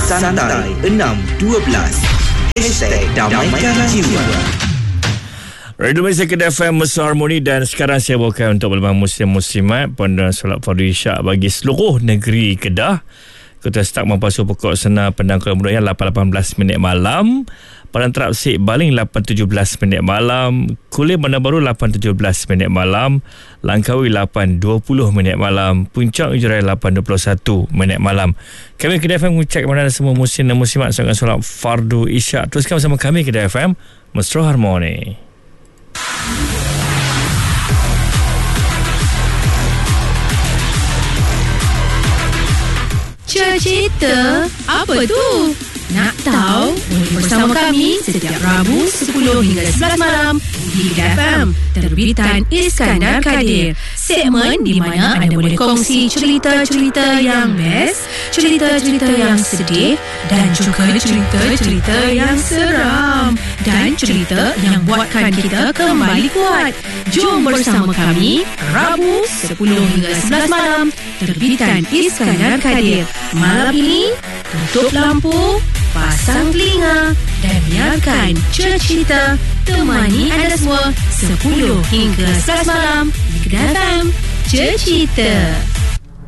Santai 612 #Damaikan Jiwa. Radio Malaysia Kedah FM Mesra Harmoni, dan sekarang saya bawakan untuk bersama muslim-muslimat pada solat fardu isyak bagi seluruh negeri Kedah. Kita start memasuki pokok senar Padang Kuala Budaya 8.18 minit malam, Padang Terap Sik Baling 8.17 minit malam, Kulim Bandar Baru 8.17 minit malam, Langkawi 8.20 minit malam, Puncak Ujarai 8.21 minit malam. Kami Kedah FM mengucapkan kepada semua muslim dan muslimat solat fardu isyak. Teruskan bersama kami Kedah FM Mesra Harmoni. Cerita apa tu? Nak tahu? Boleh bersama kami setiap Rabu 10 hingga 11 malam di Kedah FM, terbitan Iskandar Kadir. Segmen di mana anda boleh kongsi cerita-cerita yang best, cerita-cerita yang sedih, dan juga cerita-cerita yang seram, dan cerita yang buatkan kita kembali kuat. Jom bersama kami Rabu 10 hingga 11 malam, terbitan Iskandar Kadir. Malam ini tutup lampu, pasang telinga, dan biarkan cerita temani anda semua 10 hingga 11 malam di Kedah FM. Cerita.